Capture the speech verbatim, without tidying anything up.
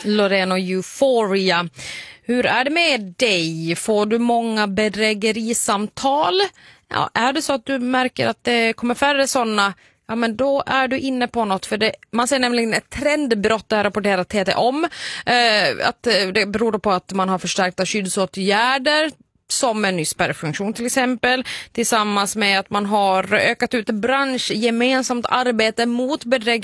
Lorena och Euphoria. Hur är det med dig? Får du många bedrägerisamtal? Ja, är det så att du märker att det kommer färre sådana, ja men då är du inne på något. För det, man ser nämligen ett trendbrott där rapporterat T T om. Eh, att det beror på att man har förstärkta skyddsåtgärder som en ny spärrfunktion till exempel, tillsammans med att man har ökat ut branschgemensamt arbete mot bedrägeri